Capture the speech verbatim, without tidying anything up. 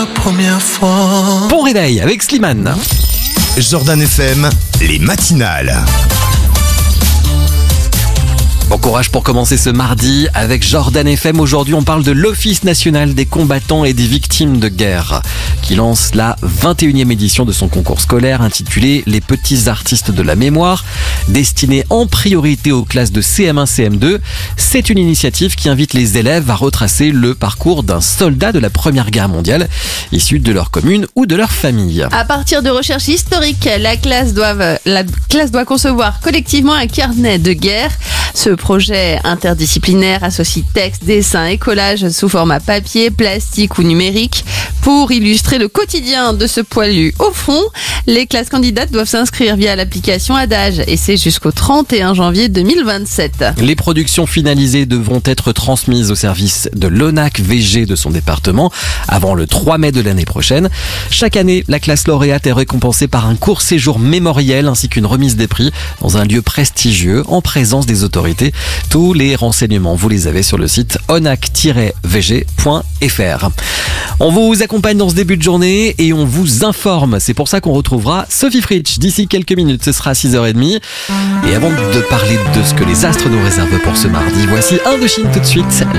Première fois. Bon réveil avec Slimane. Jordan F M, les matinales. Bon courage pour commencer ce mardi avec Jordan F M. Aujourd'hui, on parle de l'Office national des combattants et des victimes de guerre qui lance la vingt et unième édition de son concours scolaire intitulé Les petits artistes de la mémoire, destiné en priorité aux classes de C M un C M deux. C'est une initiative qui invite les élèves à retracer le parcours d'un soldat de la Première Guerre mondiale, issu de leur commune ou de leur famille. À partir de recherches historiques, la classe doit, la classe doit concevoir collectivement un carnet de guerre. Ce projet interdisciplinaire associe texte, dessin et collage sous format papier, plastique ou numérique pour illustrer le quotidien de ce poilu au front. Les classes candidates doivent s'inscrire via l'application Adage et c'est jusqu'au trente et un janvier deux mille vingt-sept. Les productions finalisées devront être transmises au service de l'O N A C V G de son département avant le trois mai de l'année prochaine. Chaque année, la classe lauréate est récompensée par un court séjour mémoriel ainsi qu'une remise des prix dans un lieu prestigieux en présence des autorités. Tous les renseignements, vous les avez sur le site onac tiret v g point f r. On vous accompagne dans ce début de journée et on vous informe. C'est pour ça qu'on retrouvera Sophie Fritsch d'ici quelques minutes. Ce sera à six heures trente. Et avant de parler de ce que les astres nous réservent pour ce mardi, voici Indochine tout de suite.